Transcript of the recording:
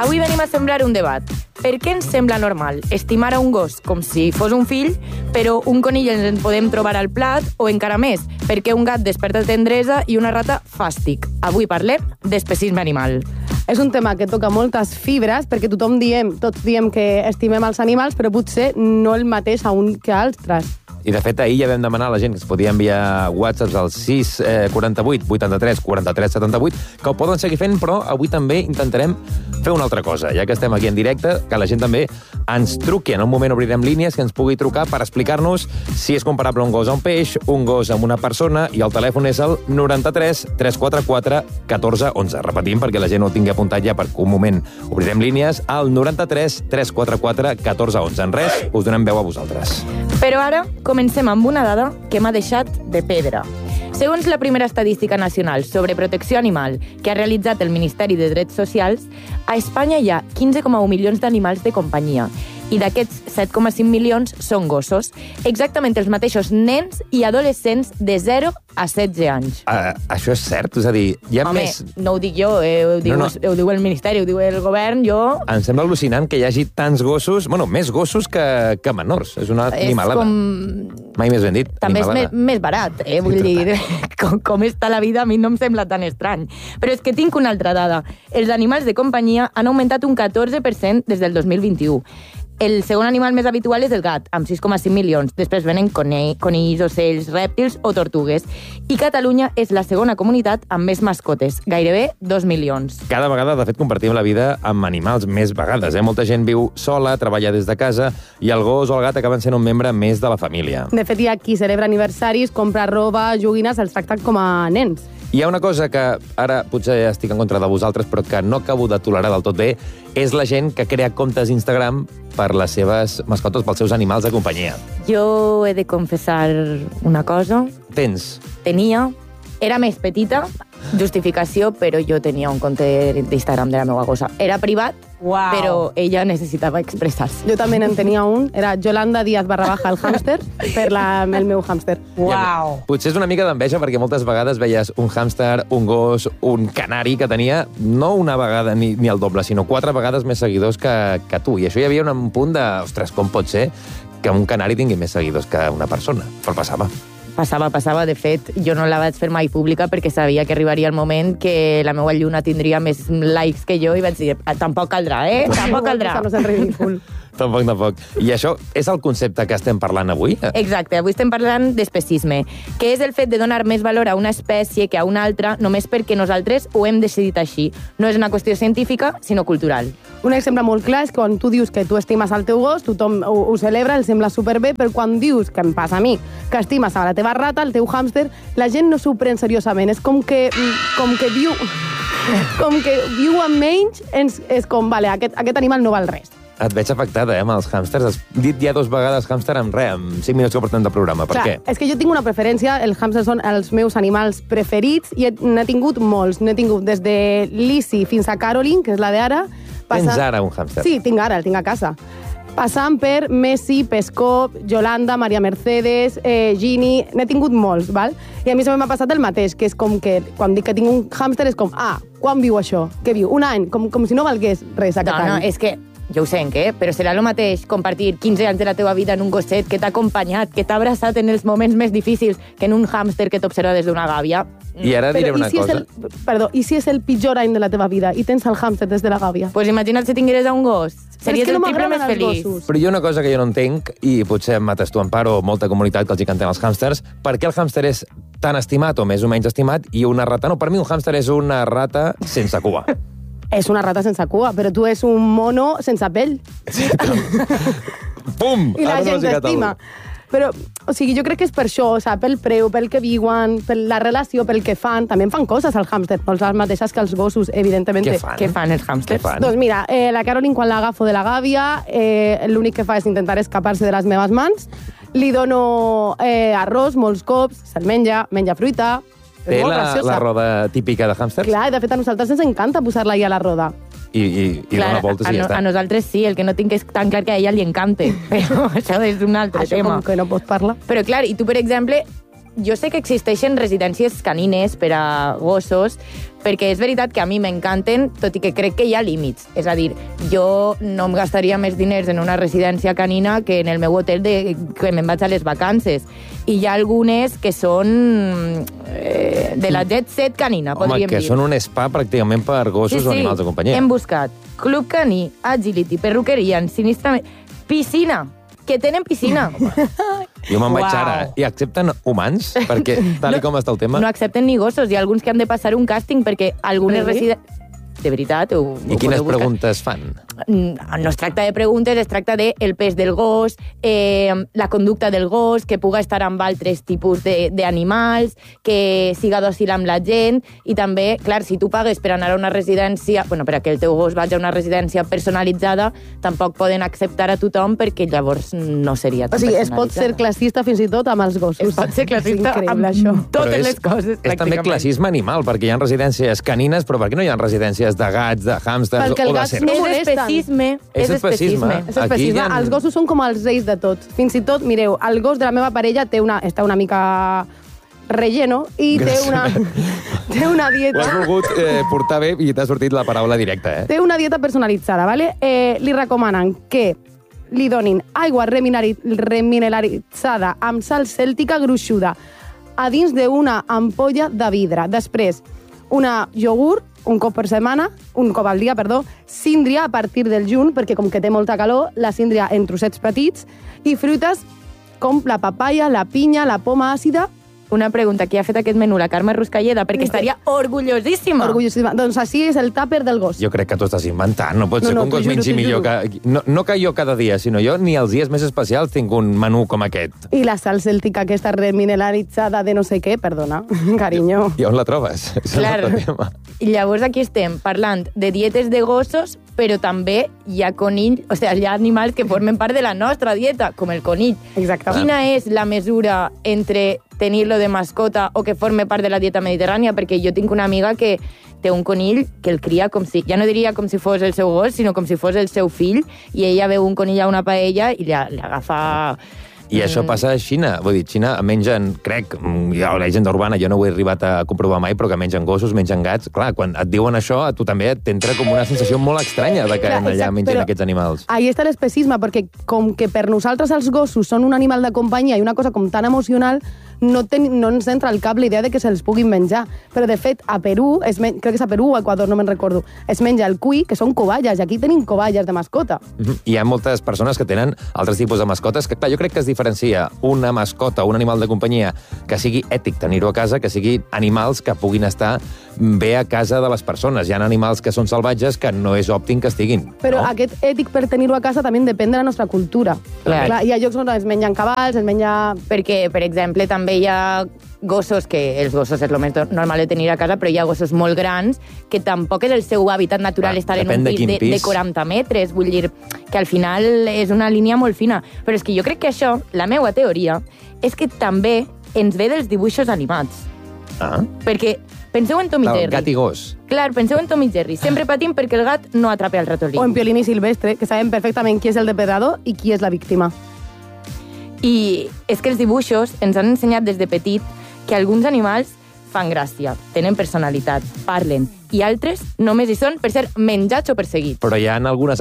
Avui venim a sembrar un debat. Per què ens sembla normal estimar a un gos com si fos un fill, però un conill ens en podem trobar al plat, o encara més, per què un gat desperta tendresa i una rata fàstic? Avui parlem d'especisme animal. És un tema que toca moltes fibres, perquè tots diem que estimem els animals, però potser no el mateix a un que a altres. I, de fet, ahir ja vam demanar a la gent que es podia enviar whatsapps al 648 83 43 78, que ho poden seguir fent, però avui també intentarem fer una altra cosa. Ja que estem aquí en directe, que la gent també ens truqui. En un moment obrirem línies que ens pugui trucar per explicar-nos si és comparable un gos a un peix, un gos amb una persona, i el telèfon és el 93 344 14 11. Repetim, perquè la gent ho tingui apuntat ja, perquè un moment obrirem línies al 93 344 14 11. En res, us donem veu a vosaltres. Però ara comencem amb una dada que m'ha deixat de pedra. Segons la primera estadística nacional sobre protecció animal que ha realitzat el Ministeri de Drets Socials, a Espanya hi ha 15,1 milions d'animals de companyia, i d'aquests 7,5 milions són gossos, exactament els mateixos nens i adolescents de 0 a 16 anys. Això és cert? És a dir, hi ha Home, més... no ho dic jo, ho diu el Ministeri, ho diu el govern, jo... Em sembla al·lucinant que hi hagi tants gossos, bueno, més gossos que menors. És una animalada. Mai més ben dit. També animalada. és més barat, vull dir, com està la vida a mi no em sembla tan estrany. Però és que tinc una altra dada. Els animals de companyia han augmentat un 14% des del 2021. El segon animal més habitual és el gat, amb 6,5 milions. Després venen conills, ocells, rèptils o tortugues. I Catalunya és la segona comunitat amb més mascotes, gairebé 2 milions. Cada vegada, de fet, compartim la vida amb animals més vegades. Molta gent viu sola, treballa des de casa, i el gos o el gat acaben sent un membre més de la família. De fet, hi ha qui celebra aniversaris, compra roba, joguines, els tracten com a nens. Hi ha una cosa que ara potser estic en contra de vosaltres, però que no acabo de tolerar del tot bé, és la gent que crea comptes Instagram per les seves mascotes, pels seus animals de companyia. Jo he de confessar una cosa. Tenia. Era més petita, justificació, però jo tenia un compte d'Instagram de la meva gossa. Era privat, però ella necessitava expressar-se. Jo també en tenia un, era Yolanda Díaz / el hàmster, per el meu hàmster. Uau! Potser és una mica d'enveja, perquè moltes vegades veies un hàmster, un gos, un canari, que tenia no una vegada ni el doble, sinó 4 vegades més seguidors que tu. I això hi havia un punt de, ostres, com pot ser que un canari tingui més seguidors que una persona? Però passava. Passava. De fet, jo no la vaig fer mai pública perquè sabia que arribaria el moment que la meva lluna tindria més likes que jo, i vaig dir, tampoc caldrà, Tampoc caldrà. No és el ridícul. Tampoc. I això és el concepte que estem parlant avui? Exacte, avui estem parlant d'especisme, que és el fet de donar més valor a una espècie que a una altra només perquè nosaltres ho hem decidit així. No és una qüestió científica, sinó cultural. Un exemple molt clar és que quan tu dius que tu estimes el teu gos, tothom ho celebra, el sembla superbé, però quan dius, que em passa a mi, que estimes a la teva rata, el teu hàmster, la gent no s'ho pren seriosament. És com que viu amb menys, és com, vale, aquest animal no val res. Et veig afectada, amb els hàmsters. Has dit ja 2 vegades hàmster amb 5 minuts que portem de programa. Per què? És que jo tinc una preferència, els hàmsters són els meus animals preferits, i n'he tingut molts. N'he tingut des de Lizzie fins a Caroline, que és la d'ara. Tens ara un hàmster? Sí, tinc ara, el tinc a casa. Passant per Messi, Pescó, Yolanda, Maria Mercedes, Ginny... N'he tingut molts, val? I a mi sempre m'ha passat el mateix, que és com que quan dic que tinc un hàmster és com, quan viu això? Què viu? Un any? Com si no valgués res aquest any. No, és que jo ho sé, però serà el mateix compartir 15 anys de la teva vida en un gosset que t'ha acompanyat, que t'ha abraçat en els moments més difícils, que en un hàmster que t'observa des d'una gàbia. I ara diré una cosa. I si és el pitjor any de la teva vida i tens el hàmster des de la gàbia? Pues imagina't si tingueres un gos. Series el triple més feliç. Però hi ha una cosa que jo no entenc, i potser em mates tu, Amparo, o molta comunitat que els hi canten els hàmsters, per què el hàmster és tan estimat o més o menys estimat i una rata no? Per mi un hàmster és una rata sense cua. És una rata sense cua, però tu és un mono sense pell. Pum! I la gent t'estima. Però, o sigui, jo crec que és per això, pel preu, pel que viuen, per la relació, pel que fan. També en fan coses, el hàmster, no les mateixes que els gossos, evidentment. Què fan els hàmsters? Doncs mira, la Caroline, quan l'agafo de la gàbia, l'únic que fa és intentar escapar-se de les meves mans. Li dono arròs molts cops, se'l menja fruita. Té la roda típica de hàmsters? Clar, de fet a nosaltres ens encanta posar-la allà a la roda. I dona voltes i ja està. A nosaltres sí, el que no tinc és tan clar que a ella li encante. Però això és un altre tema. Això com que no pots parlar. Però clar, i tu, per exemple, jo sé que existeixen residències canines per a gossos, perquè és veritat que a mi m'encanten, tot i que crec que hi ha límits. És a dir, jo no em gastaria més diners en una residència canina que en el meu hotel que me'n vaig a les vacances. I hi ha algunes que són de la jet set canina, podríem dir. Home, que són un spa pràcticament per gossos o animals de companyia. Hem buscat club caní, agility, perruqueria, ensinistrament, piscina, que tenen piscina. Jo me'n vaig ara. I accepten humans? Perquè, tal com està el tema... No accepten ni gossos. Hi ha alguns que han de passar un càsting perquè algunes residències... De veritat, I quines preguntes fan? No es tracta de preguntes, es tracta de el pes del gos, la conducta del gos, que puga estar amb altres tipus d'animals, que siga dòcil amb la gent, i també, clar, si tu pagues per anar a una residència, bueno, per a que el teu gos vagi a una residència personalitzada, tampoc poden acceptar a tothom perquè llavors no seria tan personalitzada. Es pot ser classista fins i tot amb els gossos. Es pot ser classista amb totes les coses, pràcticament. És també classisme animal, perquè hi ha residències canines, però per què no hi ha residències de gats, de hàmsters o de serps? Perquè els gats no molesten. És especisme. Els gossos són com els reis de tot. Fins i tot, mireu, el gos de la meva parella està una mica relleno i té una dieta... Ho has volgut portar bé i t'ha sortit la paraula directa, Té una dieta personalitzada, ¿vale? Li recomanen que li donin aigua remineralitzada amb sal cèltica gruixuda a dins d'una ampolla de vidre. Després, una iogurt, un cop al dia, síndria a partir del juny, perquè com que té molta calor, la síndria en trossets petits, i fruites com la papaya, la pinya, la poma àcida. Una pregunta, qui ha fet aquest menú? La Carme Ruscalleda, perquè estaria orgullosíssima. Orgullosíssima. Doncs així és el tàper del gos. Jo crec que t'ho estàs inventant. No pot ser que un gos mengi millor que... No que jo cada dia, sinó jo ni els dies més especials tinc un menú com aquest. I la sal cèltica aquesta remineralitzada de no sé què, perdona, carinyo. I on la trobes? Clar. I llavors aquí estem parlant de dietes de gossos, però també hi ha conills, o sigui, hi ha animals que formen part de la nostra dieta, com el conill. Exactament. Quina és la mesura entre tenir-lo de mascota o que forme part de la dieta mediterrània? Perquè jo tinc una amiga que té un conill que el cria com si... Ja no diria com si fos el seu gos, sinó com si fos el seu fill, i ella veu un conill a una paella i l'agafa... I això passa a Xina. Vull dir, Xina mengen, crec, hi ha la llegenda urbana, jo no ho he arribat a comprovar mai, però que mengen gossos, mengen gats. Clar, quan et diuen això, a tu també t'entra com una sensació molt estranya de que allà mengen aquests animals. Ahí està l'especisme, perquè com que per nosaltres els gossos són un animal de companyia i una cosa com tan emocional, no ens entra al cap la idea de que se'ls puguin menjar. Però, de fet, a Perú, crec que és a Perú o a Equador, no me'n recordo, es menja el cuy, que són coballes, i aquí tenim coballes de mascota. Hi ha moltes persones que tenen altres tipus de mascotes, que clar, jo crec que es diferencia una mascota o un animal de companyia que sigui ètic tenir-ho a casa, que sigui animals que puguin estar bé a casa de les persones. Hi ha animals que són salvatges que no és òptim que estiguin. Però aquest ètic per tenir-ho a casa també depèn de la nostra cultura. Clar, hi ha llocs on es mengen cavalls, es menja... Perquè, per exemple, també hi ha gossos, que els gossos és el més normal de tenir a casa, però hi ha gossos molt grans que tampoc és el seu hàbitat natural estar en un pis de 40 metres. Vull dir que al final és una línia molt fina. Però és que jo crec que això, la meva teoria, és que també ens ve dels dibuixos animats. Perquè penseu en Tom i Jerry. El gat i gos. Clar, penseu en Tom i Jerry. Sempre patim perquè el gat no atrapa el ratolí. O en Piolín i Silvestre, que sabem perfectament qui és el depredador i qui és la víctima. I és que els dibuixos ens han ensenyat des de petit que alguns animals fan gràcia, tenen personalitat, parlen, i altres només hi són per ser menjats o perseguits. Però hi ha algunes